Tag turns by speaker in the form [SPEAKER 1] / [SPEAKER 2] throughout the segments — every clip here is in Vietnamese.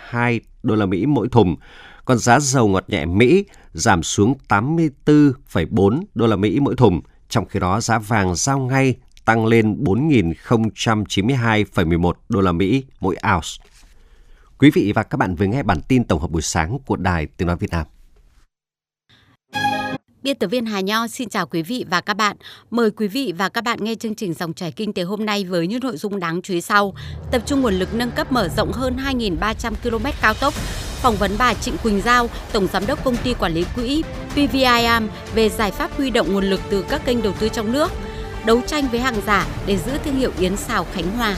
[SPEAKER 1] 2 đô la Mỹ mỗi thùng, còn giá dầu ngọt nhẹ Mỹ giảm xuống 84,4 đô la Mỹ mỗi thùng. Trong khi đó, giá vàng giao ngay tăng lên 4.092,11 đô la Mỹ mỗi ounce. Quý vị và các bạn vừa nghe bản tin tổng hợp buổi sáng của Đài Tiếng nói Việt Nam.
[SPEAKER 2] Biên tập viên Hà Nho xin chào quý vị và các bạn. Mời quý vị và các bạn nghe chương trình Dòng chảy kinh tế hôm nay với những nội dung đáng chú ý sau. Tập trung nguồn lực nâng cấp mở rộng hơn 2.300 km cao tốc. Phỏng vấn bà Trịnh Quỳnh Giao, Tổng Giám đốc Công ty Quản lý Quỹ PVIM về giải pháp huy động nguồn lực từ các kênh đầu tư trong nước. Đấu tranh với hàng giả để giữ thương hiệu yến xào Khánh Hòa.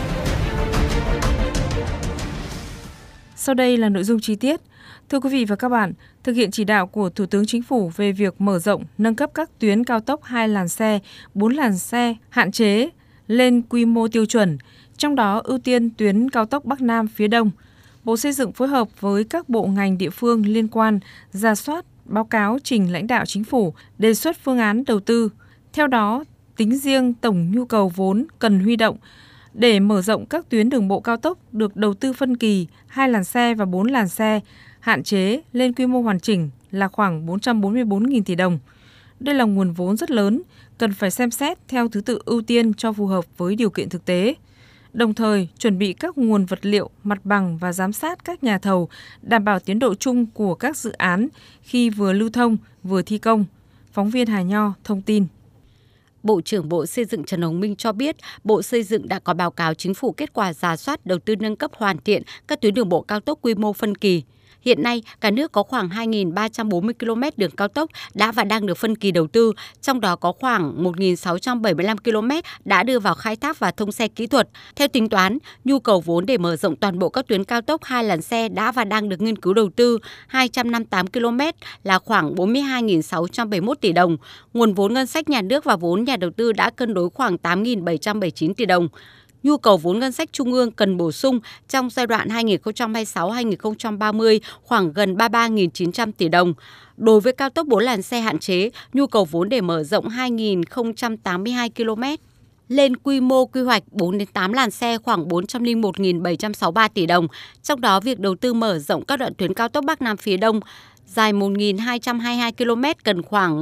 [SPEAKER 3] Sau đây là nội dung chi tiết. Thưa quý vị và các bạn, thực hiện chỉ đạo của Thủ tướng Chính phủ về việc mở rộng, nâng cấp các tuyến cao tốc 2 làn xe, 4 làn xe hạn chế lên quy mô tiêu chuẩn, trong đó ưu tiên tuyến cao tốc Bắc Nam phía Đông. Bộ Xây dựng phối hợp với các bộ ngành địa phương liên quan rà soát, báo cáo trình lãnh đạo Chính phủ, đề xuất phương án đầu tư. Theo đó, tính riêng tổng nhu cầu vốn cần huy động để mở rộng các tuyến đường bộ cao tốc được đầu tư phân kỳ 2 làn xe và 4 làn xe hạn chế lên quy mô hoàn chỉnh là khoảng 444.000 tỷ đồng. Đây là nguồn vốn rất lớn, cần phải xem xét theo thứ tự ưu tiên cho phù hợp với điều kiện thực tế. Đồng thời, chuẩn bị các nguồn vật liệu, mặt bằng và giám sát các nhà thầu, đảm bảo tiến độ chung của các dự án khi vừa lưu thông, vừa thi công. Phóng viên Hà Nho thông tin.
[SPEAKER 2] Bộ trưởng Bộ Xây dựng Trần Hồng Minh cho biết, Bộ Xây dựng đã có báo cáo Chính phủ kết quả rà soát đầu tư nâng cấp hoàn thiện các tuyến đường bộ cao tốc quy mô phân kỳ. Hiện nay, cả nước có khoảng 2.340 km đường cao tốc đã và đang được phân kỳ đầu tư, trong đó có khoảng 1.675 km đã đưa vào khai thác và thông xe kỹ thuật. Theo tính toán, nhu cầu vốn để mở rộng toàn bộ các tuyến cao tốc 2 làn xe đã và đang được nghiên cứu đầu tư 258 km là khoảng 42.671 tỷ đồng. Nguồn vốn ngân sách nhà nước và vốn nhà đầu tư đã cân đối khoảng 8.779 tỷ đồng. Nhu cầu vốn ngân sách trung ương cần bổ sung trong giai đoạn 2026-2030 khoảng gần 33.900 tỷ đồng. Đối với cao tốc 4 làn xe hạn chế, nhu cầu vốn để mở rộng 2.082 km lên quy mô quy hoạch 4 đến 8 làn xe khoảng 401.763 tỷ đồng. Trong đó, việc đầu tư mở rộng các đoạn tuyến cao tốc Bắc Nam phía Đông dài 1.222 km cần khoảng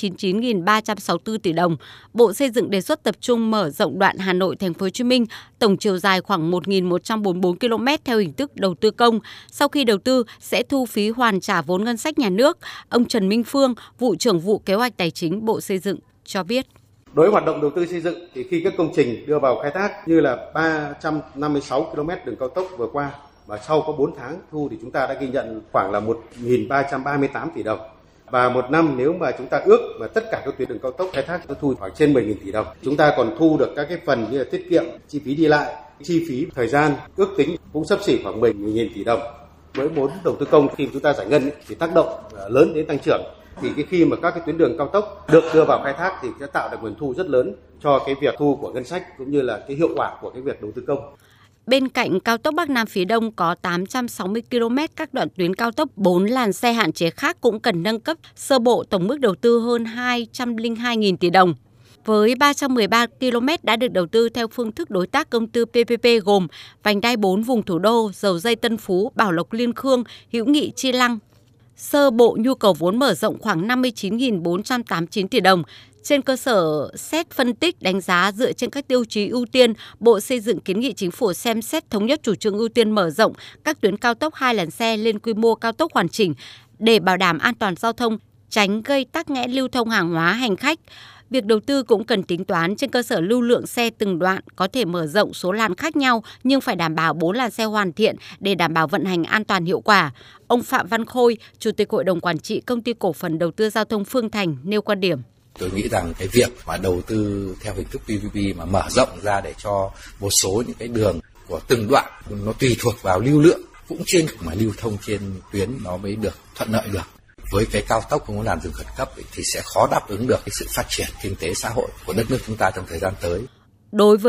[SPEAKER 2] 199.364 tỷ đồng. Bộ Xây dựng đề xuất tập trung mở rộng đoạn Hà Nội Thành phố Hồ Chí Minh, tổng chiều dài khoảng 1.144 km theo hình thức đầu tư công. Sau khi đầu tư sẽ thu phí hoàn trả vốn ngân sách nhà nước. Ông Trần Minh Phương, vụ trưởng vụ kế hoạch tài chính Bộ Xây dựng cho biết.
[SPEAKER 4] Đối với hoạt động đầu tư xây dựng thì khi các công trình đưa vào khai thác như là 356 km đường cao tốc vừa qua, và sau có 4 tháng thu thì chúng ta đã ghi nhận khoảng là 1.338 tỷ đồng. Và một năm nếu mà chúng ta ước mà tất cả các tuyến đường cao tốc khai thác thu khoảng trên 10.000 tỷ đồng. Chúng ta còn thu được các cái phần như là tiết kiệm, chi phí đi lại, chi phí thời gian ước tính cũng xấp xỉ khoảng 10.000 tỷ đồng. Với vốn đầu tư công khi chúng ta giải ngân thì tác động lớn đến tăng trưởng. Thì khi mà các cái tuyến đường cao tốc được đưa vào khai thác thì sẽ tạo được nguồn thu rất lớn cho cái việc thu của ngân sách cũng như là cái hiệu quả của cái việc đầu tư công.
[SPEAKER 2] Bên cạnh cao tốc Bắc Nam phía Đông có 860 km các đoạn tuyến cao tốc 4 làn xe hạn chế khác cũng cần nâng cấp, sơ bộ tổng mức đầu tư hơn 202.000 tỷ đồng. Với 313 km đã được đầu tư theo phương thức đối tác công tư PPP gồm vành đai 4 vùng thủ đô, dầu dây Tân Phú, Bảo Lộc Liên Khương, Hữu Nghị Chi Lăng. Sơ bộ nhu cầu vốn mở rộng khoảng 59.489 tỷ đồng. Trên cơ sở xét phân tích đánh giá dựa trên các tiêu chí ưu tiên, Bộ Xây dựng kiến nghị Chính phủ xem xét thống nhất chủ trương ưu tiên mở rộng các tuyến cao tốc 2 làn xe lên quy mô cao tốc hoàn chỉnh để bảo đảm an toàn giao thông, tránh gây tắc nghẽn lưu thông hàng hóa hành khách. Việc đầu tư cũng cần tính toán trên cơ sở lưu lượng xe từng đoạn có thể mở rộng số làn khác nhau nhưng phải đảm bảo 4 làn xe hoàn thiện để đảm bảo vận hành an toàn hiệu quả. Ông Phạm Văn Khôi, Chủ tịch Hội đồng Quản trị Công ty Cổ phần Đầu tư Giao thông Phương Thành nêu quan điểm.
[SPEAKER 5] Tôi nghĩ rằng cái việc mà đầu tư theo hình thức PPP mà mở rộng ra để cho một số những cái đường của từng đoạn nó tùy thuộc vào lưu lượng cũng trên mà lưu thông trên tuyến nó mới được thuận lợi được. Với cái cao tốc không có làn dừng khẩn cấp thì sẽ khó đáp ứng được cái sự phát triển kinh tế xã hội của đất nước chúng ta trong thời gian tới.
[SPEAKER 2] Đối với